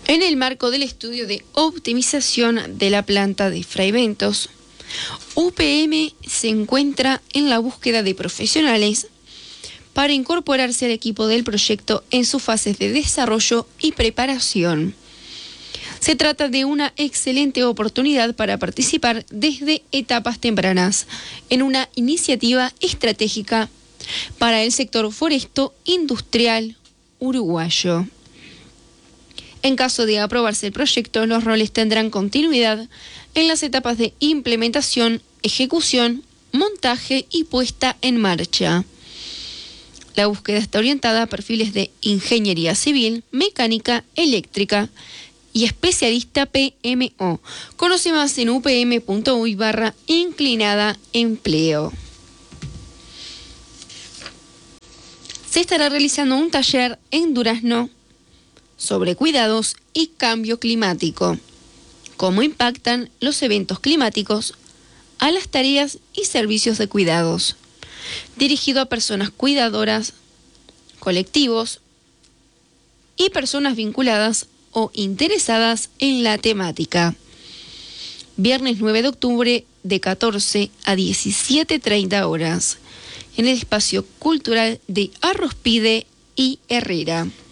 En el marco del estudio de optimización de la planta de Fray Bentos, UPM se encuentra en la búsqueda de profesionales para incorporarse al equipo del proyecto en sus fases de desarrollo y preparación. Se trata de una excelente oportunidad para participar desde etapas tempranas en una iniciativa estratégica para el sector foresto industrial uruguayo. En caso de aprobarse el proyecto, los roles tendrán continuidad en las etapas de implementación, ejecución, montaje y puesta en marcha. La búsqueda está orientada a perfiles de ingeniería civil, mecánica, eléctrica y especialista PMO. Conoce más en upm.uy/inclinada empleo. Se estará realizando un taller en Durazno sobre cuidados y cambio climático. Cómo impactan los eventos climáticos a las tareas y servicios de cuidados. Dirigido a personas cuidadoras, colectivos y personas vinculadas o interesadas en la temática. Viernes 9 de octubre de 14 a 17:30 horas en el espacio cultural de Arrospide y Herrera.